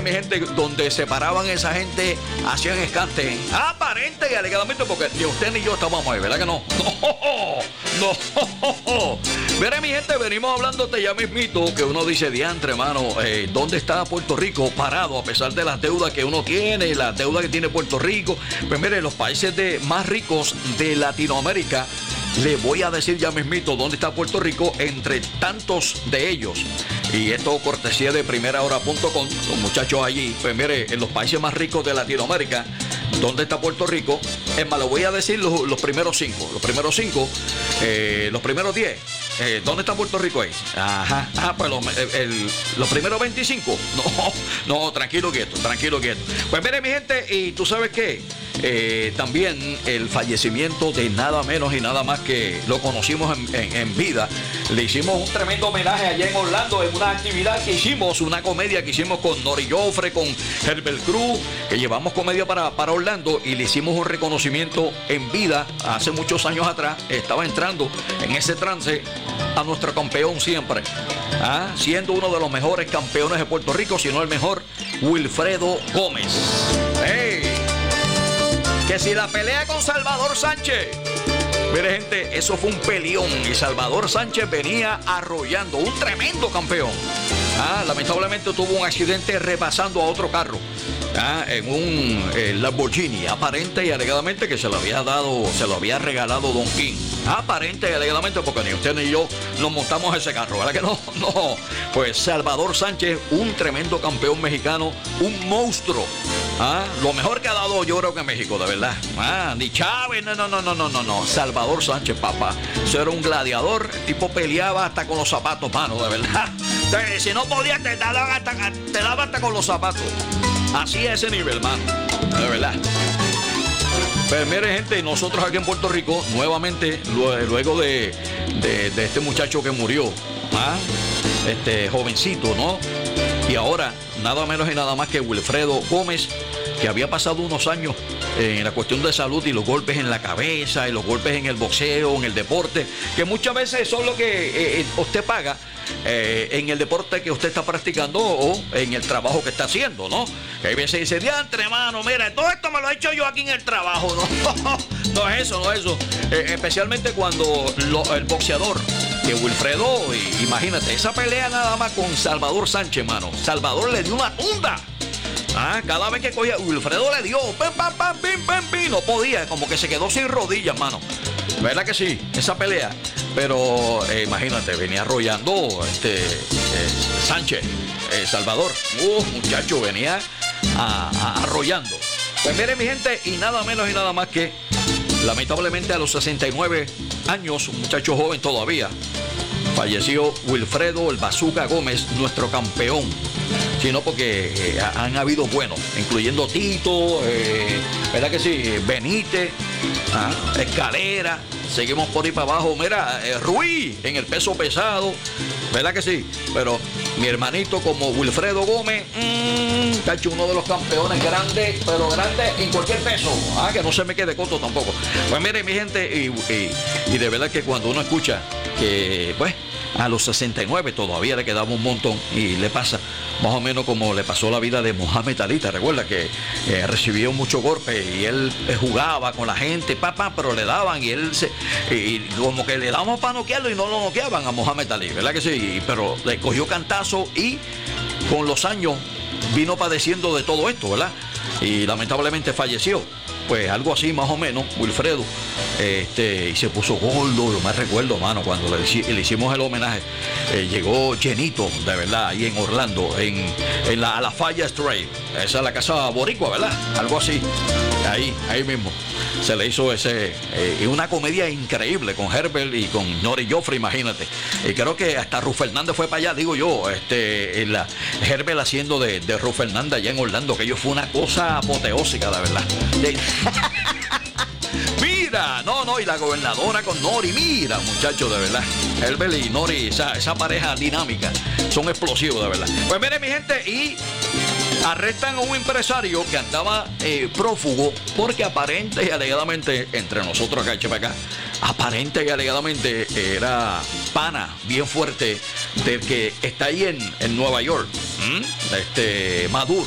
mi gente, donde se paraban esa gente, hacían escante. Aparente y alegadamente, porque ni usted ni yo estábamos ahí, ¿verdad que no? No. Mire, mi gente, venimos hablándote ya mismito, que uno dice, diantre, hermano, ¿dónde está Puerto Rico parado? A pesar de las deudas que uno tiene, las deudas que tiene Puerto Rico. Pues mire, los países más ricos de Latinoamérica, le voy a decir ya mismito dónde está Puerto Rico entre tantos de ellos. Y esto cortesía de primerahora.com, los muchachos allí. Pues mire, en los países más ricos de Latinoamérica, ¿dónde está Puerto Rico? Es más, le voy a decir los primeros 5. Los primeros 5, los primeros 10. ¿Dónde está Puerto Rico ahí? Pues los primeros 25. No, tranquilo quieto. Pues mire, mi gente, y tú sabes qué, también el fallecimiento de nada menos y nada más que lo conocimos en vida. Le hicimos un tremendo homenaje allá en Orlando, en una actividad que hicimos, una comedia que hicimos con Nori Joffre, con Herbert Cruz, que llevamos comedia para Orlando, y le hicimos un reconocimiento en vida hace muchos años atrás. Estaba entrando en ese trance a nuestro campeón siempre, siendo uno de los mejores campeones de Puerto Rico, si no el mejor, Wilfredo Gómez. Que si la pelea con Salvador Sánchez, mire, gente, eso fue un peleón y Salvador Sánchez venía arrollando, un tremendo campeón. Lamentablemente tuvo un accidente rebasando a otro carro, en un Lamborghini, aparente y alegadamente que se lo había regalado Don King. Aparente y alegadamente, porque ni usted ni yo nos montamos ese carro, ¿verdad que no? Pues Salvador Sánchez, un tremendo campeón mexicano, un monstruo. Lo mejor que ha dado, yo creo que México, de verdad. Ni Chávez, no. Salvador Sánchez, papá. Eso era un gladiador. El tipo peleaba hasta con los zapatos, mano, de verdad. Entonces, si no podía, te daba hasta con los zapatos. Así a ese nivel, mano. De verdad. Pero mire, gente, nosotros aquí en Puerto Rico, nuevamente, luego de este muchacho que murió, este jovencito, ¿no? Y ahora, nada menos y nada más que Wilfredo Gómez, que había pasado unos años en la cuestión de salud y los golpes en la cabeza y los golpes en el boxeo, en el deporte, que muchas veces son lo que usted paga en el deporte que usted está practicando o en el trabajo que está haciendo, ¿no? Que hay veces dice, diantre, hermano, mira, todo esto me lo he hecho yo aquí en el trabajo, ¿no? No es eso. Especialmente cuando el boxeador, que Wilfredo, imagínate, esa pelea nada más con Salvador Sánchez, mano. Salvador le dio una tunda. Cada vez que cogía, Wilfredo le dio, pim, no podía, como que se quedó sin rodillas, mano. ¿Verdad que sí? Esa pelea. Pero imagínate, venía arrollando Sánchez, Salvador. Muchacho, venía arrollando. Pues mire, mi gente, y nada menos y nada más que, lamentablemente a los 69 años, un muchacho joven todavía, falleció Wilfredo el Bazooka Gómez, nuestro campeón. Sino porque han habido buenos, incluyendo Tito, ¿verdad que sí? Benítez, Escalera, seguimos por ahí para abajo. Mira, Ruiz en el peso pesado, ¿verdad que sí? Pero mi hermanito como Wilfredo Gómez, está hecho uno de los campeones grandes, pero grandes en cualquier peso, que no se me quede corto tampoco. Pues mire, mi gente, y de verdad que cuando uno escucha que, pues, a los 69 todavía le quedaba un montón, y le pasa más o menos como le pasó la vida de Mohamed Ali. ¿Te recuerdas que recibió muchos golpes y él jugaba con la gente, pero le daban y él y como que le daban para noquearlo y no lo noqueaban a Mohamed Ali, ¿verdad que sí? Pero le cogió cantazo y con los años vino padeciendo de todo esto, ¿verdad? Y lamentablemente falleció. Pues algo así más o menos, Wilfredo, y se puso gordo, yo me recuerdo, mano, cuando le hicimos el homenaje, llegó llenito, de verdad, ahí en Orlando, a la Falla Strait, esa es la casa boricua, ¿verdad? Algo así, ahí mismo, se le hizo una comedia increíble con Herbert y con Nori Joffre, imagínate, y creo que hasta Ruf Fernández fue para allá, digo yo, Herbert haciendo de Ruf Fernández allá en Orlando, que ello fue una cosa apoteósica, la verdad. Mira, y la gobernadora con Nori, mira, muchachos, de verdad. Herbert y Nori, esa pareja dinámica, son explosivos, de verdad. Pues miren, mi gente, y arrestan a un empresario que andaba prófugo porque aparente y alegadamente, entre nosotros acá, acá, aparente y alegadamente era pana bien fuerte del que está ahí en Nueva York, Maduro.